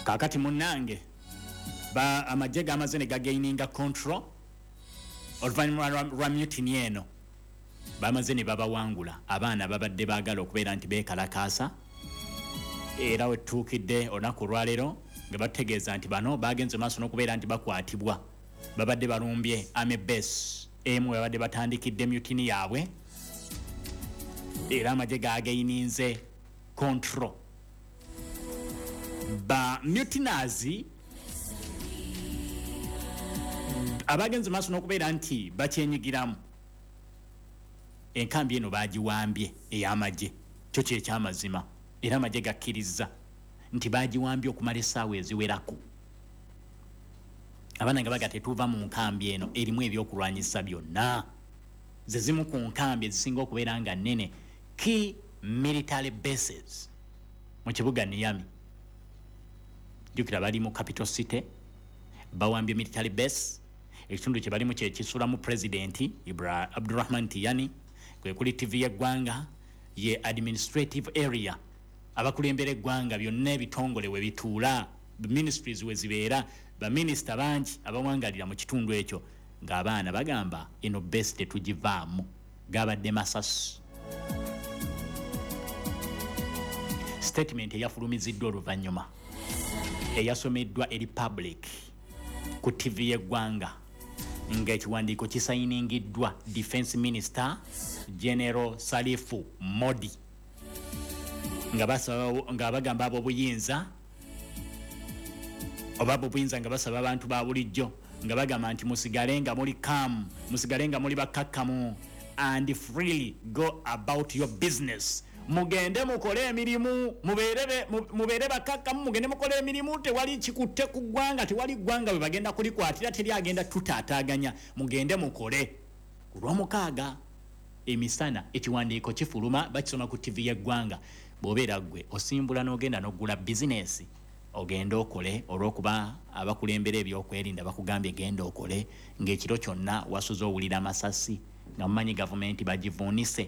kakati munange amagye gamaze ne gagaininga control oluvannyuma lwa mutiny eno bamaze ne babawangula abaana babadde baagala okubeera nti beekalakaasa era wetuukidde olunaku lwaleero nga bategeeza nti bano bagenze maaso n'okubeera nti bakwatibwa babadde balumbye Army base emu babadde batandikidde mutiny yaabwe era amagye gagaininze control ba mutiners abagenze maaso n'okubeera nti bakyenyigiramu enkambi eno bagiwambye ey'amagye kyo kyekyamazima era amagye gakkiriza nti bagiwambye okumala essaawa eziwerako abaana nga baga tetuva mu nkambi eno erimu ebyokulwanyisa byonna ze zimu ku nkambi ezisinga okubeera nga nnene key military bases mu kibuga Niamey jukira bali mu capital city bawambye military base ekitundu kye balimu kye kisulamu president Abdurrahman Tiani kwe kuli TV y'eggwanga ye administrative area abakulembera eggwanga byonna ebitongole we bituula ministries we zibeera ba minister bangi abawangalira mu kitundu ekyo ng'abaana bagamba eno base tetugivaamu gabadde masasi statement eyafulumiziddwa oluvannyuma eyasomeddwa eri public ku TV y'eggwanga ng'ekiwandiiko kisayiningiddwa defense minister General Salifu Modi nga bagamba ab'obuyinza nga basaba abantu ba bulijjo nga bagamba nti musigale nga muli calm musigale nga muli bakakkamu and freely go about your business mugende mukole emirimu mubeere bakakkamu mugende mukole emirimu tewali kikutte ku ggwanga tewali ggwanga bwe bagenda kulikwatira teri agenda tutaataaganya mugende mukole ku lw'omukaaga emisana ekiwandiiko kifuluma bakisoma ku TV y'eggwanga bw'obeera gwe osimbula n'ogenda n'oggula bizinesi ogenda okole olw'okuba abakulembera ebyokwerinda bakugambye genda okole ng'ekiro kyonna wasuze owulira amasasi nga mumanyi gavumenti bagivuunise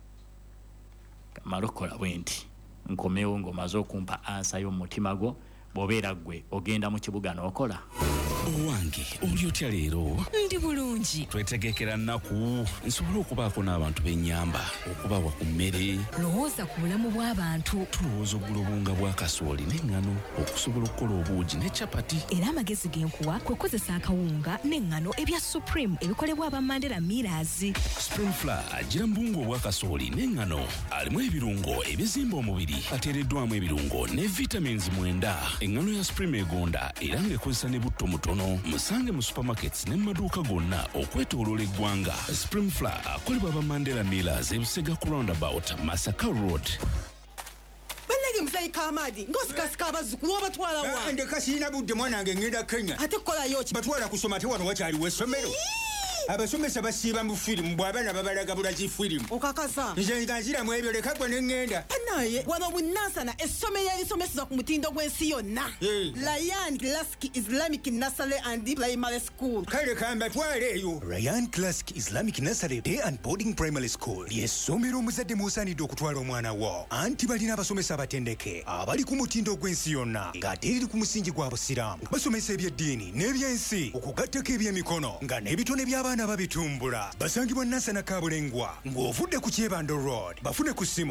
malokola bwenti nkomewo ng'omaze okumpa ansa y'omutima gwo bw'obeera gwe ogenda mu kibuga n'okola owange oli otya leero ndi bulungi twetegekera nnaku nsobole okubaako n'abantu b'ennyamba okubawa ku mmere lowooza ku bulamu bw'abantu tulowooza oggula obunga bwa kasooli n'eŋŋano okusobola okukola obuugi ne capati era amagezi genkuwa kwe kozesa akawunga n'eŋŋano ebya Supreme ebikolebwa aba Mandela Millers Spring Flour agira mbungu obwa kasooli n'eŋŋano alimu ebirungo ebizimba omubiri ateereddwamu ebirungo ne vitamins 9 eŋŋano ya Supreme egonda era ng'ekozesa ne butto mutono musange mu supermarkets ne maduuka gonna okwetooloola eggwanga Spring Flour akolebwa aba Mandela Millers ebusega ku roundabout Masaka Road Bannage musayi Kamadi ngosikasika abazzukulu obatwala wa ndeka sirina budde mwanange ngenda Kenya ate kukolayo ki batwala kusoma te wano wakyaliwo essomero abasomesa basiiba mu firimu bw'abaana babalaga bulagi firimu okakasa nze nziramu ebyo leka gwe ne ŋŋenda naye wano bunansana essomero erisomeseza ku mutindo gw'ensi yonna Ryan Classic Islamic Nursery and Primary School kale kambatwale eyo Ryan Classic Islamic Nursery Day and Boarding Primary School ly'essomero omuzadde musaanidde okutwala omwana wo anti balina abasomesa abatendeke abali ku mutindo gw'ensi yonna ng'ate eriri ku musingi gwa busiraamu basomesa ebyeddiini n'ebyensi okugattako ebyemikono nga n'ebitone by'abaana babitumbula basangibwa Nansana Kabulengwa ng'ovudde ku Kyebando Road bafune ku ssimu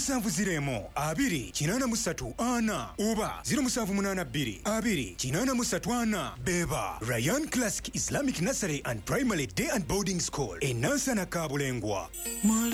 0702-883-4 oba 0782-2-834 beba Ryan Classic Islamic Nursery and Primary Day and Boarding School e Nansana Kabulengwa.